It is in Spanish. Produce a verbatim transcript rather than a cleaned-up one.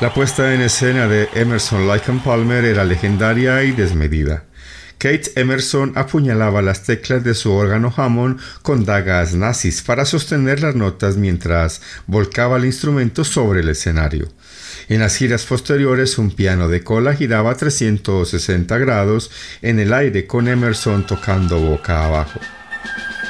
La puesta en escena de Emerson, Lake and Palmer era legendaria y desmedida. Keith Emerson apuñalaba las teclas de su órgano Hammond con dagas nazis para sostener las notas mientras volcaba el instrumento sobre el escenario. En las giras posteriores, un piano de cola giraba trescientos sesenta grados en el aire con Emerson tocando boca abajo.